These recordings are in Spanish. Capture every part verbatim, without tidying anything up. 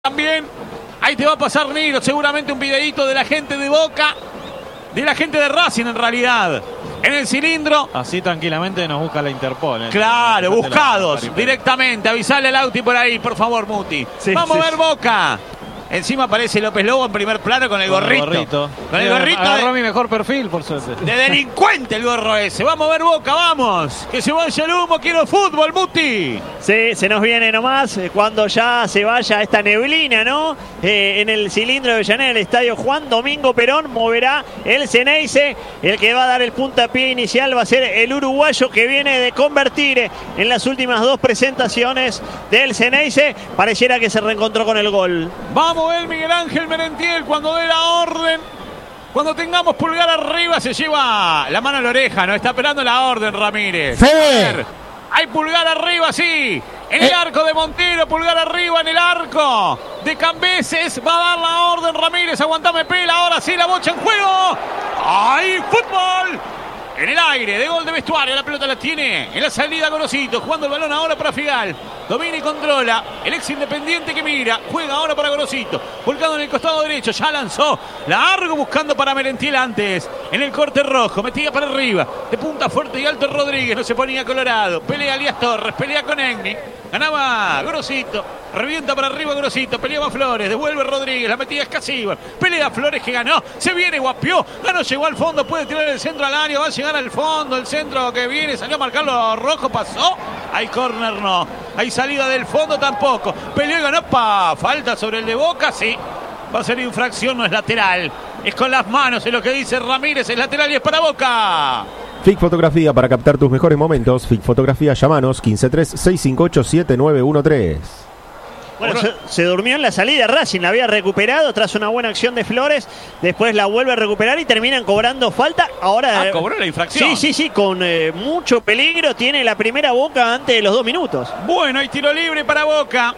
También, ahí te va a pasar Niro, seguramente un videíto de la gente de Boca, de la gente de Racing en realidad, en el cilindro. Así tranquilamente nos busca la Interpol. ¿eh? Claro, buscados directamente, avisale al Auti por ahí, por favor, Muti. Sí, Vamos sí. a ver Boca. Encima aparece López Lobo en primer plano con el con gorrito. El gorrito. Con el gorrito. Agarró de, mi mejor perfil, por suerte. De delincuente el gorro ese. Vamos a ver Boca, vamos. Que se vaya el humo, quiero fútbol, Muti. Sí, se nos viene nomás cuando ya se vaya esta neblina, ¿no? Eh, en el cilindro de Avellaneda, el estadio Juan Domingo Perón, moverá el Ceneice. El que va a dar el puntapié inicial va a ser el uruguayo que viene de convertir en las últimas dos presentaciones del Ceneice. Pareciera que se reencontró con el gol. Vamos. El Miguel Ángel Merentiel cuando dé la orden, cuando tengamos pulgar arriba se lleva la mano a la oreja, no está esperando la orden Ramírez. Sí. Hay pulgar arriba, sí, en el eh. arco de Montero, pulgar arriba en el arco de Cambeses, va a dar la orden Ramírez, aguantame pela, ahora sí la bocha en juego. ¡Ay, fútbol! En el aire, de gol de vestuario, la pelota la tiene en la salida Gorosito, jugando el balón ahora para Figal. Domina y controla, el ex Independiente que mira, juega ahora para Gorosito. Volcado en el costado derecho, ya lanzó, largo buscando para Merentiel antes. En el corte rojo, metía para arriba, de punta fuerte y alto Rodríguez, no se ponía colorado. Pelea Elías Torres, pelea con Egni. Ganaba Gorosito, revienta para arriba Gorosito, peleaba Flores, devuelve Rodríguez, la metía Escasíbar. Pelea Flores que ganó, se viene, guapió, ganó, llegó al fondo, puede tirar el centro al área, va a llegar al fondo, el centro que viene, salió a marcarlo rojo, pasó. Hay córner no, hay salida del fondo tampoco. Peleó y ganó, pa, falta sobre el de Boca, sí. Va a ser infracción, no es lateral. Es con las manos, es lo que dice Ramírez, es lateral y es para Boca. F I C Fotografía, para captar tus mejores momentos. F I C Fotografía, llamanos quince tres seis cinco ocho siete nueve uno tres. Bueno, se, se durmió en la salida Racing, la había recuperado tras una buena acción de Flores, después la vuelve a recuperar y terminan cobrando falta. Ahora ah, cobró la infracción. Sí, sí, sí, con eh, mucho peligro, tiene la primera Boca antes de los dos minutos. Bueno, hay tiro libre para Boca.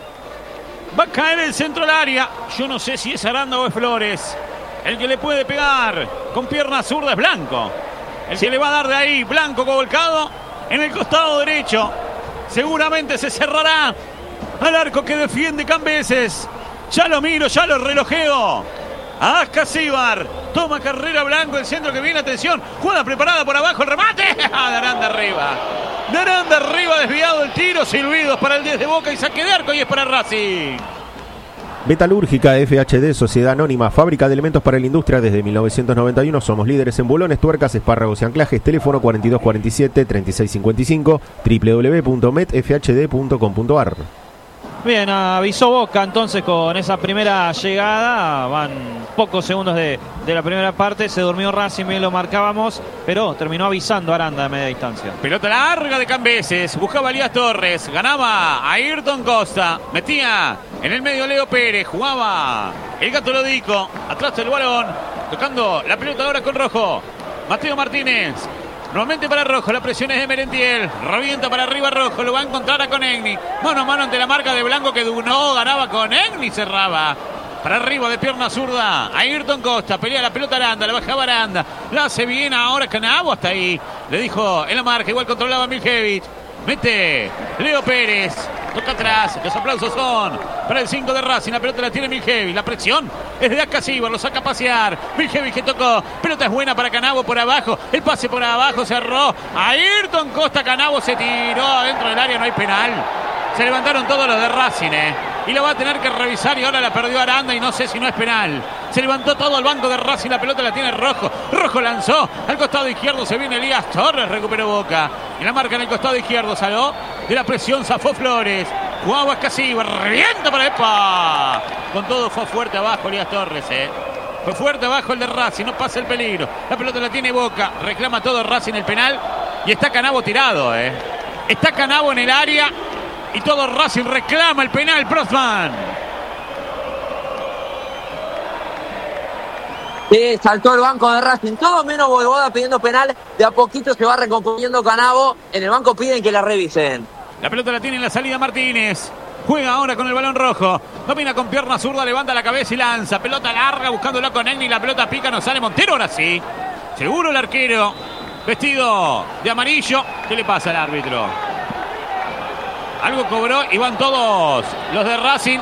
Va a caer el centro del área. Yo no sé si es Aranda o es Flores. El que le puede pegar con pierna zurda es Blanco. El sí. que le va a dar de ahí, Blanco volcado en el costado derecho. Seguramente se cerrará al arco que defiende Cambeses. Ya lo miro, ya lo relojeo. Ascasíbar, toma carrera Blanco, el centro que viene, atención. Jugada preparada por abajo, el remate. De Aranda arriba. De Aranda arriba, desviado el tiro. Silbidos para el diez de Boca y saque de arco y es para Racing. Metalúrgica F H D, Sociedad Anónima, fábrica de elementos para la industria desde mil novecientos noventa y uno. Somos líderes en bulones, tuercas, espárragos y anclajes. Teléfono cuarenta y dos cuarenta y siete treinta y seis cincuenta y cinco, doble u doble u doble u punto met f h d punto com punto a r. Bien, avisó Boca entonces con esa primera llegada. Van pocos segundos de, de la primera parte. Se durmió Racing, bien lo marcábamos, pero terminó avisando Aranda de media distancia. Pelota larga de Cambeses. Buscaba Elías Torres. Ganaba a Ayrton Costa. Metía en el medio Leo Pérez. Jugaba el Gato Lodico. Atrás del balón. Tocando la pelota ahora con Rojo. Mateo Martínez. Nuevamente para Rojo, la presión es de Merentiel. Revienta para arriba Rojo, lo va a encontrar a Conegni. Mano a mano ante la marca de Blanco que no ganaba Conegni, cerraba. Para arriba de pierna zurda, Ayrton Costa, pelea la pelota Aranda, la bajaba Aranda. La hace bien ahora Canabo hasta ahí. Le dijo en la marca, igual controlaba Miljevich. Mete Leo Pérez, toca atrás, los aplausos son para el cinco de Racing, la pelota la tiene Miljevich, la presión es de Ascasíbar, lo saca a pasear, Miljevich que tocó, pelota es buena para Canabo por abajo, el pase por abajo, cerró, Ayrton Costa, Canabo se tiró adentro del área, no hay penal, se levantaron todos los de Racing, eh. Y lo va a tener que revisar y ahora la perdió Aranda y no sé si no es penal. Se levantó todo el banco de Racing, la pelota la tiene Rojo. Rojo lanzó, al costado izquierdo se viene Elías Torres, recuperó Boca. Y la marca en el costado izquierdo, salió de la presión, zafó Flores. Jugaba Ascasíbar, revienta para Epa. Con todo fue fuerte abajo Elías Torres, eh. Fue fuerte abajo el de Racing, no pasa el peligro. La pelota la tiene Boca, reclama todo Racing el penal. Y está Canabo tirado, eh. Está Canabo en el área. Y todo Racing reclama el penal, Prosman. Sí, saltó el banco de Racing. Todo menos Boivoda pidiendo penal. De a poquito se va recomponiendo Canabo. En el banco piden que la revisen. La pelota la tiene en la salida Martínez. Juega ahora con el balón rojo. Domina con pierna zurda, levanta la cabeza y lanza. Pelota larga buscándolo con Egni. La pelota pica, no sale Montero. Ahora sí. Seguro el arquero. Vestido de amarillo. ¿Qué le pasa al árbitro? Algo cobró y van todos los de Racing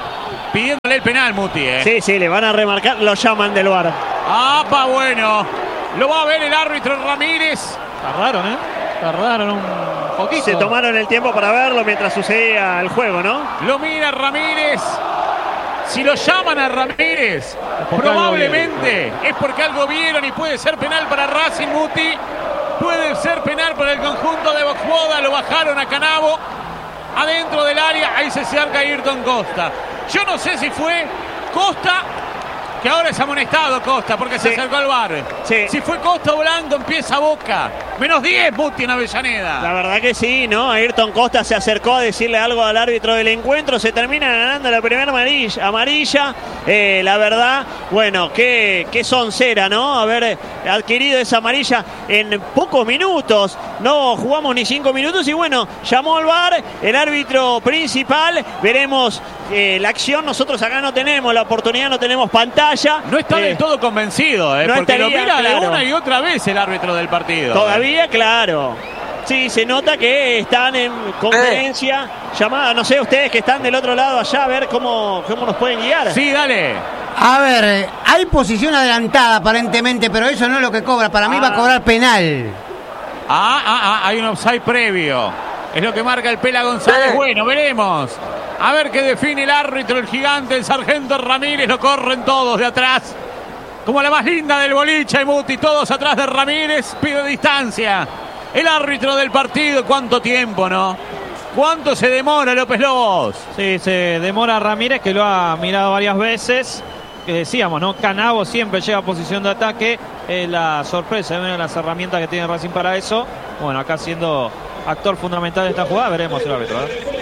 pidiéndole el penal, Muti. ¿eh? Sí, sí, le van a remarcar, lo llaman del V A R. Ah, pa, bueno. Lo va a ver el árbitro Ramírez. Tardaron, ¿eh? Tardaron un poquito. Se tomaron el tiempo para verlo mientras sucedía el juego, ¿no? Lo mira Ramírez. Si lo llaman a Ramírez, porque probablemente es porque algo vieron y puede ser penal para Racing, Muti. Puede ser penal para el conjunto de Boxboda. Lo bajaron a Canavo. Adentro del área, ahí se acerca Ayrton Costa. Yo no sé si fue Costa, que ahora es amonestado Costa porque Sí. se acercó al V A R. Sí. Si fue Costa o Blanco, empieza Boca. Menos diez, Muti en Avellaneda. La verdad que sí, ¿no? Ayrton Costa se acercó a decirle algo al árbitro del encuentro. Se termina ganando la primera amarilla. amarilla. Eh, la verdad, bueno, qué, qué soncera, ¿no? Haber adquirido esa amarilla en pocos minutos. No jugamos ni cinco minutos y bueno, llamó al V A R el árbitro principal. Veremos eh, la acción. Nosotros acá no tenemos la oportunidad, no tenemos pantalla. No está Eh, del todo convencido, ¿eh? no porque lo estaría, mira de claro. una y otra vez el árbitro del partido. Todavía, claro. Sí, se nota que están en conferencia llamada. No sé, ustedes que están del otro lado allá, a ver cómo, cómo nos pueden guiar. Sí, dale. A ver, hay posición adelantada aparentemente, pero eso no es lo que cobra. Para mí Ah. va a cobrar penal. Ah, ah, ah, hay un offside previo. Es lo que marca el Pela González. Sí. Bueno, veremos. A ver qué define el árbitro, el gigante, el sargento Ramírez. Lo corren todos de atrás. Como la más linda del boliche, Muti. Todos atrás de Ramírez. Pide distancia. El árbitro del partido. ¿Cuánto tiempo, no? ¿Cuánto se demora, López Lobos? Sí, se demora Ramírez, que lo ha mirado varias veces. Que decíamos, ¿no? Canavo siempre llega a posición de ataque. Es la sorpresa, es una de las herramientas que tiene Racing para eso. Bueno, acá siendo actor fundamental de esta jugada, veremos el árbitro. ¿eh?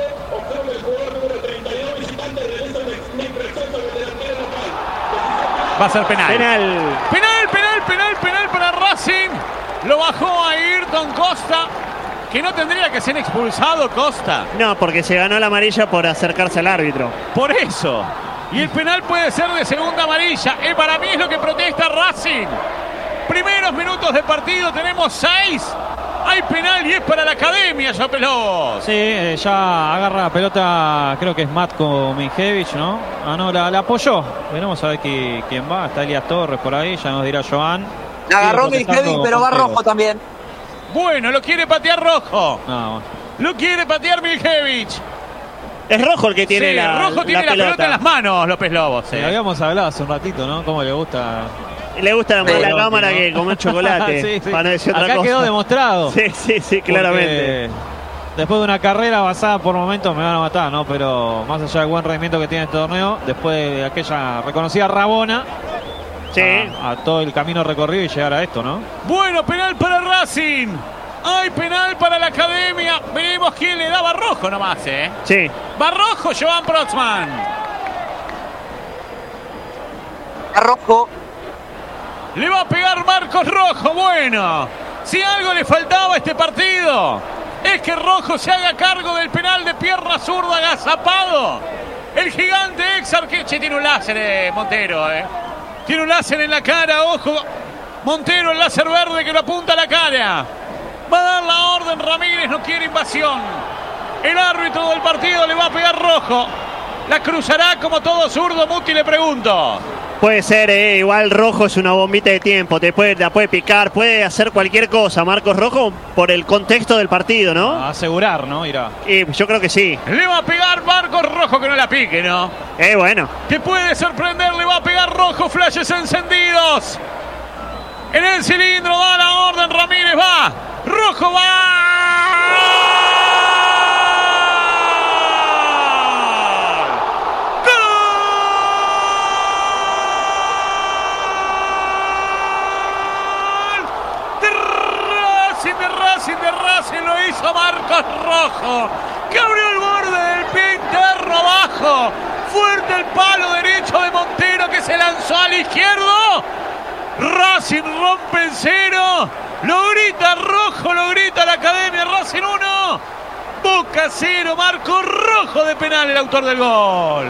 Va a ser penal. Penal. Penal, penal, penal, penal para Racing. Lo bajó a Ayrton Costa. Que no tendría que ser expulsado Costa. No, porque se ganó la amarilla por acercarse al árbitro. Por eso. Y el penal puede ser de segunda amarilla. Eh, para mí es lo que protesta Racing. Primeros minutos de partido, tenemos seis. Hay penal y es para la academia, López. Sí, eh, ya agarra la pelota, creo que es Matko Mijevich, ¿no? Ah, no, la, la apoyó. Veremos a ver qui- quién va. Está Elías Torres por ahí, ya nos dirá Joan. La agarró Sigue protestando Milkevic, pero va Montero. rojo también. Bueno, lo quiere patear Rojo. No, bueno. Lo quiere patear Miljevic. Es Rojo el que tiene Sí, la, Rojo tiene la, pelota. en las manos, López Lobos. Sí, eh. habíamos hablado hace un ratito, ¿no? Cómo le gusta. Le gusta más la Pero- cámara que comer chocolate. Sí, sí. Para no decir otra Acá cosa. quedó demostrado. Sí, sí, sí, claramente. Porque después de una carrera basada por momentos me van a matar, ¿no? Pero más allá del buen rendimiento que tiene este torneo, después de aquella reconocida Rabona, Sí. a, a todo el camino recorrido y llegar a esto, ¿no? Bueno, penal para Racing. Hay penal para la academia. Veremos quién le da Barrojo nomás, ¿eh? Sí. Barrojo, Joan Protzman. A rojo. Le va a pegar Marcos Rojo. Bueno, si algo le faltaba a este partido es que Rojo se haga cargo del penal de pierna zurda agazapado. El gigante ex arquero. Che, tiene un láser, eh, Montero, ¿eh? Tiene un láser en la cara, ojo. Montero, el láser verde que lo apunta a la cara. Va a dar la orden, Ramírez no quiere invasión. El árbitro del partido le va a pegar Rojo. La cruzará como todo zurdo, Muti, le pregunto. Puede ser, eh, igual Rojo es una bombita de tiempo, te puede, la puede picar, puede hacer cualquier cosa. Marcos Rojo por el contexto del partido, ¿no? A asegurar, ¿no? Irá. Y yo creo que sí. Le va a pegar Marcos Rojo, que no la pique, ¿no? Eh, bueno. Que puede sorprender, le va a pegar Rojo, flashes encendidos. En el cilindro da la orden, Ramírez va. Rojo va. De Racing, de Racing lo hizo Marcos Rojo, que abrió el borde del pie interno abajo. Fuerte el palo derecho de Montero, que se lanzó al izquierdo. Racing rompe en cero. Lo grita Rojo, lo grita la academia. Racing uno, Boca cero. Marcos Rojo de penal, el autor del gol.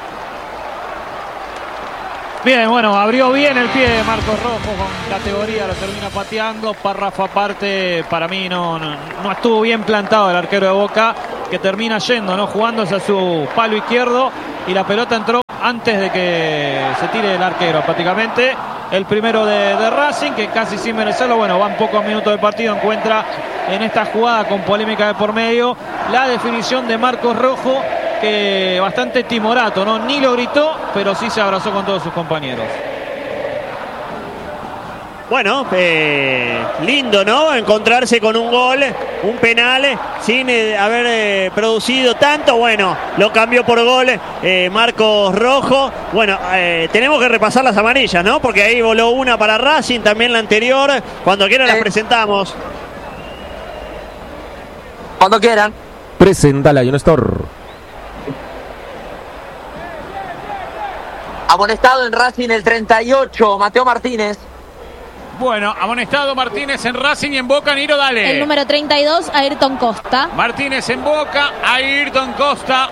Bien, bueno, abrió bien el pie de Marcos Rojo con categoría, lo termina pateando. Párrafo aparte, para mí no, no, no estuvo bien plantado el arquero de Boca, que termina yendo, ¿no? Jugándose a su palo izquierdo y la pelota entró antes de que se tire el arquero prácticamente. El primero de, de Racing, que casi sin merecerlo, bueno, van pocos minutos de partido, encuentra en esta jugada con polémica de por medio la definición de Marcos Rojo, que bastante timorato, ¿no? Ni lo gritó, pero sí se abrazó con todos sus compañeros. Bueno, eh, lindo, ¿no? Encontrarse con un gol, un penal, sin eh, haber eh, producido tanto. Bueno, lo cambió por gol eh, Marcos Rojo. Bueno, eh, tenemos que repasar las amarillas, ¿no? Porque ahí voló una para Racing, también la anterior. Cuando quieran las presentamos. Cuando quieran. Presenta Lion Store. Amonestado en Racing el treinta y ocho, Mateo Martínez. Bueno, amonestado Martínez en Racing y en Boca, Niro, dale. El número treinta y dos, Ayrton Costa. Martínez en Boca, Ayrton Costa.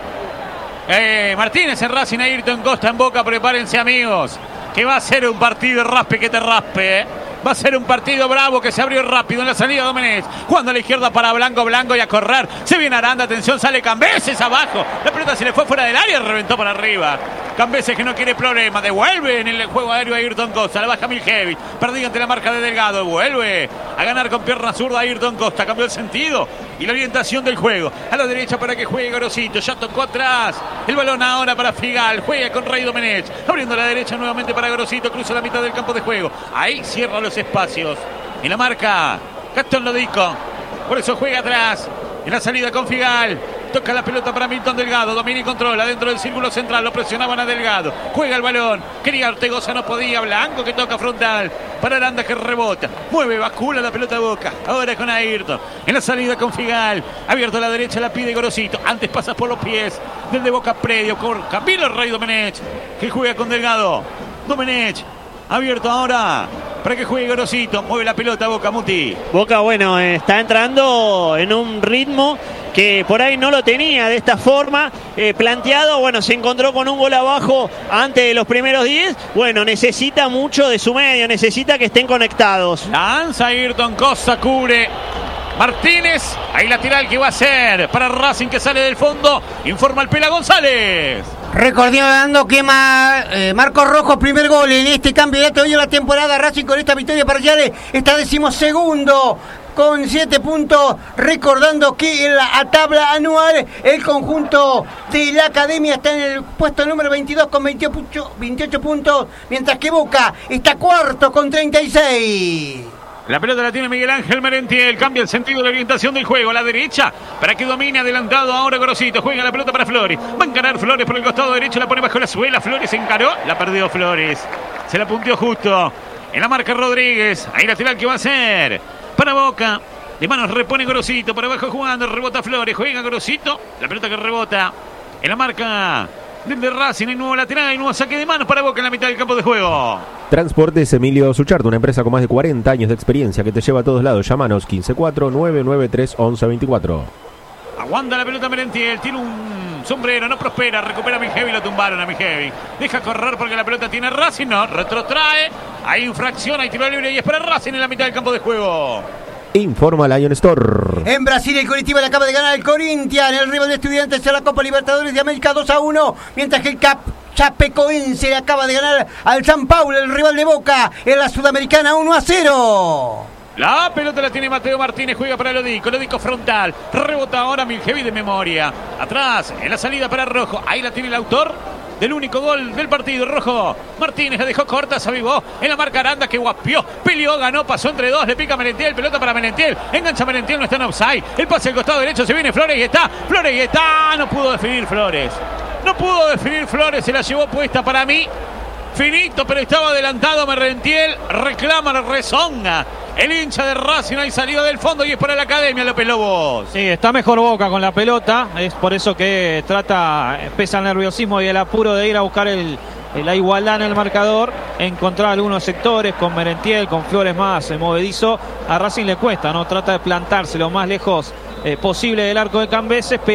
Eh, Martínez en Racing, Ayrton Costa en Boca. Prepárense, amigos, que va a ser un partido raspe que te raspe, ¿eh? Va a ser un partido bravo que se abrió rápido en la salida Domenech. Jugando a la izquierda para Blanco, Blanco y a correr. Se viene Aranda, atención, sale Cambeses abajo. La pelota se le fue fuera del área y reventó para arriba. Cambeses, que no quiere problema, devuelve en el juego aéreo a Ayrton Costa. La baja Miljevic, perdido ante la marca de Delgado. Vuelve a ganar con pierna zurda Ayrton Costa. Cambió el sentido y la orientación del juego. A la derecha para que juegue Gorosito. Ya tocó atrás. El balón ahora para Figal. Juega con Rey Domenech. Abriendo a la derecha nuevamente para Gorosito. Cruza la mitad del campo de juego. Ahí cierra los espacios. Y la marca Gastón Lodico. Por eso juega atrás. En la salida con Figal. Toca la pelota para Milton Delgado. Domina y controla dentro del círculo central. Lo presionaban a Delgado. Juega el balón. Quería Ortegoza, no podía. Blanco que toca frontal. Para Aranda que rebota. Mueve, bascula la pelota a Boca. Ahora con Ayrton. En la salida con Figal. Abierto a la derecha, la pide Gorosito. Antes pasa por los pies del de Boca Predio. Con Camilo Rey Domenech, que juega con Delgado. Domenech. Abierto ahora para que juegue Gorosito. Mueve la pelota Boca, Muti. Boca, bueno, eh, está entrando en un ritmo que por ahí no lo tenía de esta forma eh, planteado. Bueno, se encontró con un gol abajo antes de los primeros diez. Bueno, necesita mucho de su medio, necesita que estén conectados. Lanza Ayrton Costa, cubre Martínez. Ahí lateral que va a ser para Racing, que sale del fondo. Informa el Pela González. Recordando que ma, eh, Marcos Rojo, primer gol en este campeonato de la temporada. Racing con esta victoria parcial está decimosegundo con siete puntos. Recordando que en la tabla anual el conjunto de la academia está en el puesto número veintidós con veintiocho puntos, mientras que Boca está cuarto con treinta y seis. La pelota la tiene Miguel Ángel Merentiel. Cambia el sentido de la orientación del juego. A la derecha para que domine adelantado ahora Gorosito. Juega la pelota para Flores. Va a encarar Flores por el costado derecho. La pone bajo la suela. Flores encaró. La perdió Flores. Se la punteó justo. En la marca Rodríguez. Ahí lateral que va a ser para Boca. De manos repone Gorosito. Por abajo jugando. Rebota Flores. Juega Gorosito. La pelota que rebota. En la marca desde Racing, hay nuevo lateral, hay nuevo saque de manos para Boca en la mitad del campo de juego. Transportes Emilio Suchart, una empresa con más de cuarenta años de experiencia que te lleva a todos lados. Llámanos quince cuatro nueve nueve tres once veinticuatro. Aguanta la pelota Merentiel, tiene un sombrero, no prospera, recupera a Mijevi, lo tumbaron a Mijevi. Deja correr porque la pelota tiene Racing, no, retrotrae. Hay infracción, hay tiro libre y es para Racing en la mitad del campo de juego. Informa Lion Store. En Brasil el Coritiba le acaba de ganar al Corinthians, el rival de Estudiantes en la Copa Libertadores de América dos a uno, mientras que el Cap Chapecoense le acaba de ganar al San Paulo, el rival de Boca, en la Sudamericana uno a cero. La pelota la tiene Mateo Martínez, juega para Lodico, Lodico frontal, rebota ahora Miljevi de memoria. Atrás, en la salida para Rojo, ahí la tiene el autor del único gol del partido, Rojo. Martínez la dejó corta, se avivó en la marca Aranda, que guapió, peleó, ganó, pasó entre dos, le pica Merentiel, pelota para Merentiel, engancha Merentiel, no está en offside, el pase al costado derecho, se viene Flores y está, Flores y está, no pudo definir Flores, no pudo definir Flores, se la llevó puesta para mí, finito, pero estaba adelantado Merentiel, reclama, rezonga. El hincha de Racing ahí salió del fondo y es para la academia, López Lobos. Sí, está mejor Boca con la pelota. Es por eso que trata, pese al nerviosismo y el apuro de ir a buscar el, la igualdad en el marcador, encontrar algunos sectores con Merentiel, con Flores más movedizo. A Racing le cuesta, ¿no? Trata de plantarse lo más lejos eh, posible del arco de Cambeses, pero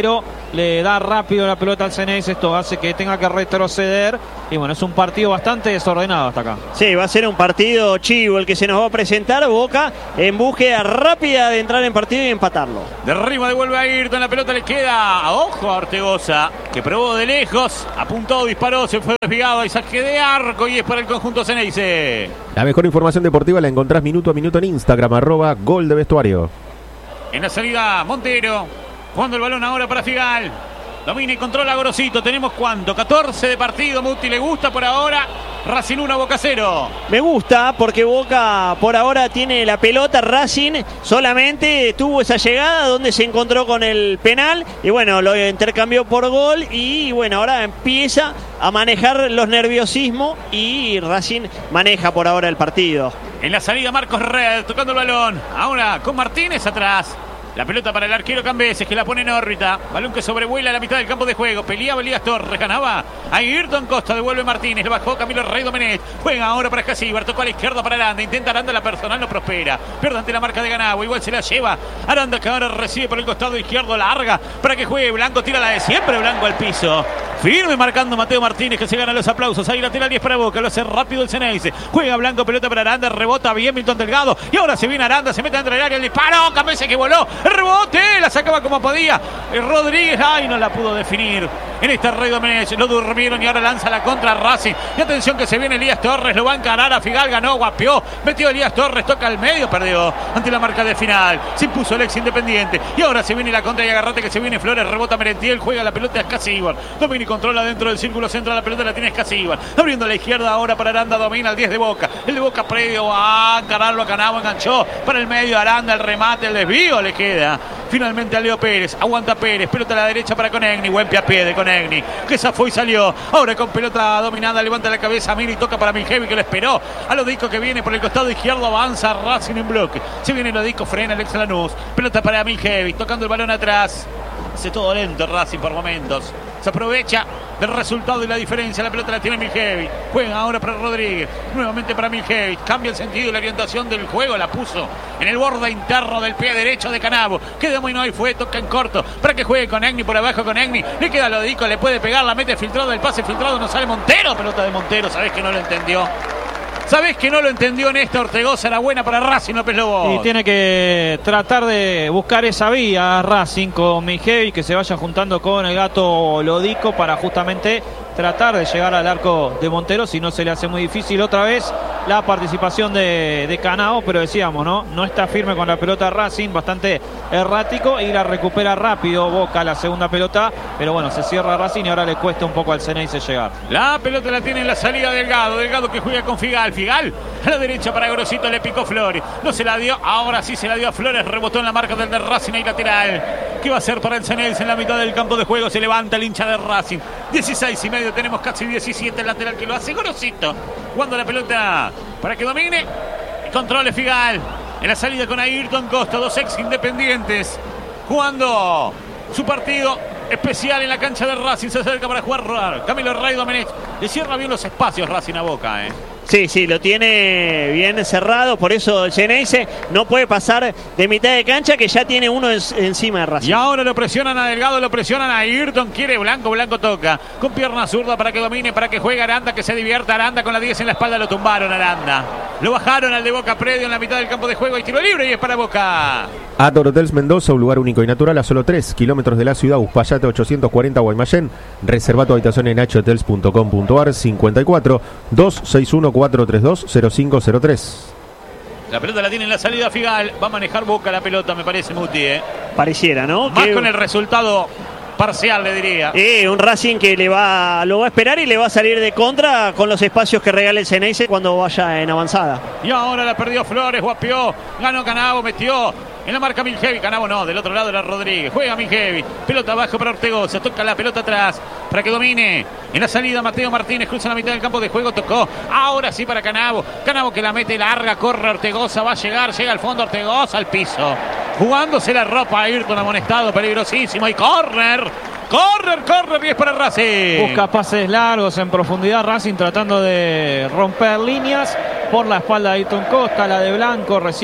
le da rápido la pelota al Ceneice, esto hace que tenga que retroceder y bueno, es un partido bastante desordenado hasta acá. Sí, va a ser un partido chivo el que se nos va a presentar. Boca en búsqueda rápida de entrar en partido y empatarlo. De arriba devuelve a Ayrton, la pelota le queda a ojo a Ortegoza, que probó de lejos, apuntó, disparó, se fue desviado y saque de arco y es para el conjunto Ceneice. La mejor información deportiva la encontrás minuto a minuto en Instagram, arroba Gol de Vestuario. En la salida Montero, jugando el balón ahora para Figal. Domina y controla Gorosito. Tenemos cuánto, catorce de partido. Muti le gusta por ahora. Racing uno, Boca cero. Me gusta porque Boca por ahora tiene la pelota. Racing solamente tuvo esa llegada donde se encontró con el penal y bueno, lo intercambió por gol y bueno, ahora empieza a manejar los nerviosismos y Racing maneja por ahora el partido. En la salida Marcos Red tocando el balón. Ahora con Martínez atrás. La pelota para el arquero Cambeses, que la pone en órbita. Balón que sobrevuela a la mitad del campo de juego. Peleaba Elías Torres, ganaba a Ayrton Costa, devuelve Martínez, le bajó Camilo Rey Domenech. Juega ahora para Escasíbar, tocó a la izquierda para Aranda. Intenta Aranda, la personal no prospera. Pierde ante la marca de Ganabo, igual se la lleva Aranda, que ahora recibe por el costado izquierdo, larga para que juegue Blanco, tira la de siempre, Blanco al piso. Firme marcando Mateo Martínez, que se gana los aplausos. Ahí lateral diez para Boca, lo hace rápido el Ceneice. Juega Blanco, pelota para Aranda, rebota bien Milton Delgado. Y ahora se viene Aranda, se mete dentro del área, el disparo, Cambeses que voló, el rebote, la sacaba como podía. Rodríguez, ay, no la pudo definir. En esta Rey Domenech lo durmieron y ahora lanza la contra Racing. Y atención que se viene Elías Torres, lo va a encarar a Figal, ganó, guapió, metió Elías Torres, toca al medio, perdió ante la marca de final. Se impuso el ex Independiente. Y ahora se viene la contra y agarrate que se viene Flores, rebota Merentiel, juega la pelota a Escasíbar. Domina y controla dentro del círculo central, la pelota la tiene Escasíbar. Abriendo a la izquierda ahora para Aranda, domina el diez de Boca. El de Boca previo a encararlo a Canabo, enganchó para el medio Aranda, el remate, el desvío le queda. Finalmente a Leo Pérez, aguanta Pérez, pelota a la derecha para Conegni, buen pie a pie de Conegni, que se fue y salió, ahora con pelota dominada, levanta la cabeza, mira y toca para Miljevi, que lo esperó, a Lodico que viene por el costado izquierdo, avanza Racing en bloque, se viene Lodico, frena el ex Lanús, pelota para Miljevi, tocando el balón atrás, hace todo lento Racing por momentos, se aprovecha del resultado y la diferencia, la pelota la tiene Miljevi, juega ahora para Rodríguez, nuevamente para Miljevi, cambia el sentido y la orientación del juego, la puso en el borde interno del pie derecho de Canabo, queda muy no y fue, toca en corto, para que juegue con Egni por abajo con Egni, le queda Lodico, le puede pegar, la mete filtrado, el pase filtrado, no sale Montero, pelota de Montero, sabés que no lo entendió. Sabés que no lo entendió en esta Ortegoza, era buena para Racing, López Lobo. Y tiene que tratar de buscar esa vía Racing con Miljevi, que se vaya juntando con el gato Lodico para justamente tratar de llegar al arco de Montero, si no se le hace muy difícil otra vez la participación de, de Canao, pero decíamos, ¿no? No está firme con la pelota Racing, bastante errático y la recupera rápido Boca la segunda pelota, pero bueno, se cierra Racing y ahora le cuesta un poco al Ceneice llegar. La pelota la tiene en la salida Delgado, Delgado que juega con Figal, Figal a la derecha para Gorosito, le picó Flores, no se la dio, ahora sí se la dio a Flores, rebotó en la marca del de Racing y lateral. ¿Qué va a hacer para el Ceneice en la mitad del campo de juego? Se levanta el hincha de Racing, dieciséis y medio, tenemos casi diecisiete, el lateral que lo hace Gorosito, jugando la pelota para que domine y controle Figal en la salida con Ayrton Costa, dos ex Independientes jugando su partido especial en la cancha de Racing. Se acerca para jugar Camilo Rey Domenech, le cierra bien los espacios Racing a Boca, eh. Sí, sí, lo tiene bien cerrado, por eso el Ceneice no puede pasar de mitad de cancha, que ya tiene uno en, encima de Racing. Y ahora lo presionan a Delgado, lo presionan a Ayrton, quiere Blanco, Blanco toca, con pierna zurda para que domine, para que juegue Aranda, que se divierta Aranda con la diez en la espalda, lo tumbaron Aranda. Lo bajaron al de Boca predio en la mitad del campo de juego y tiro libre y es para Boca. Ator Hotels Mendoza, un lugar único y natural a solo tres kilómetros de la ciudad, Uspallate ochocientos cuarenta Guaymallén. Reserva tu habitación en h hotels punto com punto ar, cincuenta y cuatro, doscientos sesenta y uno, cuatrocientos treinta y dos, cero cinco cero tres. La pelota la tiene en la salida Figal, va a manejar Boca la pelota, me parece, Muti, ¿eh? Pareciera, ¿no? Más que... con el resultado parcial, le diría. Eh, un Racing que le va, lo va a esperar y le va a salir de contra con los espacios que regale el Ceneice cuando vaya en avanzada. Y ahora la perdió Flores, guapió, ganó Canabo, metió en la marca Miljevi, Canabo no, del otro lado era Rodríguez, juega Miljevi, pelota abajo para Ortegoza, toca la pelota atrás para que domine, en la salida Mateo Martínez, cruza la mitad del campo de juego, tocó, ahora sí para Canabo, Canabo que la mete larga, corre Ortegoza, va a llegar, llega al fondo Ortegoza al piso, jugándose la ropa, Ayrton amonestado, peligrosísimo, y córner, córner, córner y es para Racing. Busca pases largos en profundidad Racing tratando de romper líneas por la espalda de Ayrton Costa, la de Blanco recién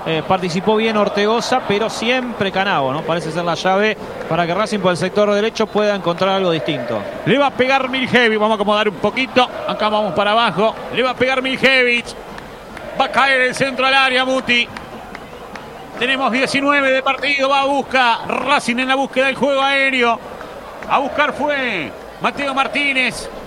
Eh, participó bien Ortegoza, pero siempre Canavo, ¿no? Parece ser la llave para que Racing por el sector derecho pueda encontrar algo distinto. Le va a pegar Miljevic. Vamos a acomodar un poquito. Acá vamos para abajo. Le va a pegar Miljevic. Va a caer el centro al área, Muti. Tenemos diecinueve de partido. Va a buscar Racing en la búsqueda del juego aéreo. A buscar fue Mateo Martínez.